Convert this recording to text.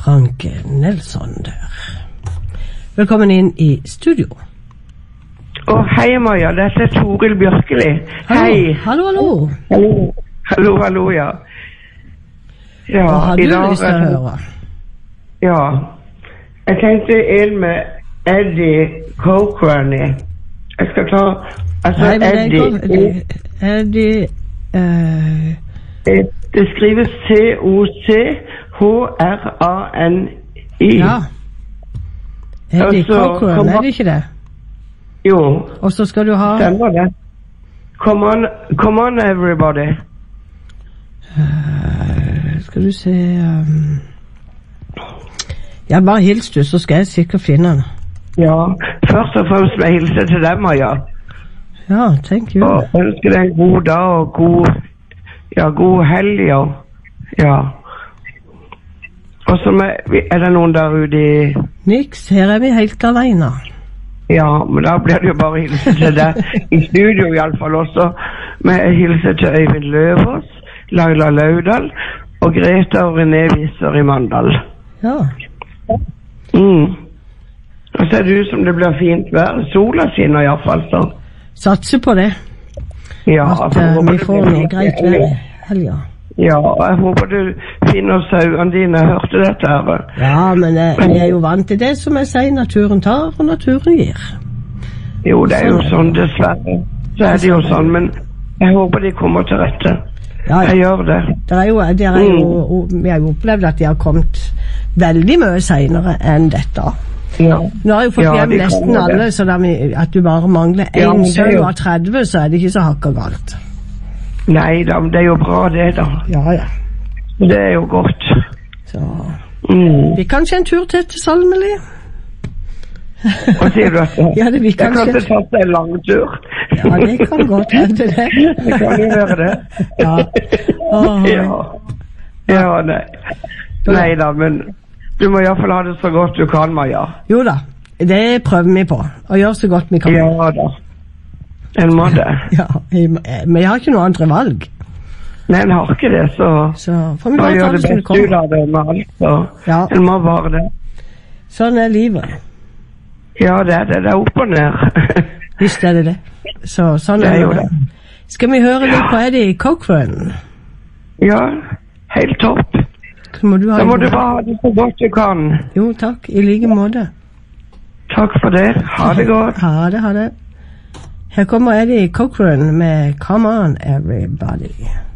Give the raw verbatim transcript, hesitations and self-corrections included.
Frank Nelson der. Velkommen inn i studio. Å, hei Maja, dette er Toril Bjørkeli. Hei. Hallo, hallo. Hallo, hallo, hallo, ja. Ja, hva har du dag, lyst til å høre? Ja, jeg tenkte inn med Eddie Cochran. Jeg skal ta, altså Nei, men Eddie. Eddie, Eddie uh... Det skrives C O C H R A N I. Ja. Eddie Cochran, er det ikke det? Jo. Og så skal du ha... Stemmer det. Come on, come on everybody. Uh, skal du se... Um... Ja, bare hils du, så skal jeg sikkert finne den. Ja, først og fremst med hilse til dem, Maja. Ja, thank you. Og ønsker deg en god dag og god... Ja, god helg, og... Ja. Og så med... Er det noen der ute i... Niks, her er vi helt alene. Ja, men da blir det jo bare hilse til deg. I studio i alle fall også. Med hilse til Øyvind Løvås, Laila Laudal og Greta og René Visser i Mandal. Ja. Mm. Og så er det ut som det blir fint vær. Sola skinner i hvert fall, så. Satser på det. Ja, at uh, vi får noe greit vær i helga. Ja, jeg håper du finner sauene dine. Jeg hørte dette her. Ja, men uh, vi er jo vant til det som jeg sier, naturen tar og naturen gir. Jo, det er jo sånn, dessverre. Så er det jo sånn, men jeg håper de kommer til rette. Ja, ja. Jeg gjør det. Det er jo, det er jo, vi har jo opplevd at de har kommet veldig mye senere enn dette. Ja. Nå har jeg jo fått ja, hjem nesten alle, så vi, at du bare mangler en ja, sau av tretti, så er det ikke så hakka galt. Nei da, men det er jo bra det da. Ja, ja. Det er jo godt. Så mm. vi kanskje en tur til til Salmeli. Hva sier du? Ja, det vi kanskje... Jeg kan ikke ta en lang tur. Ja, det kan godt hende det. Det kan jo være det. Ja. Oh, ja. Ja, nei. Nei da, men... Du må i hvert fall ha det så godt du kan, Maja. Jo da, det prøver vi på. Å gjøre så godt vi kan. Ja da. En må det. Ja, men jeg har ikke noe andre valg. Nei, en har ikke det, så... Så får vi bare ta det som det kommer. Da gjør det best ut av det med alt, så ja. En må bare det. Sånn er livet. Ja, det er det. Det er opp og ned. Visst er det det. Så sånn det er det. Jo det. Skal vi høre litt på Eddie Cochran? Ja, helt topp. Må du da må du bare ha det så godt du kan. Jo, takk. I like måte. Takk for det. Ha det godt. Ha det, ha det. Her kommer Eddie Cochran med Come On Everybody.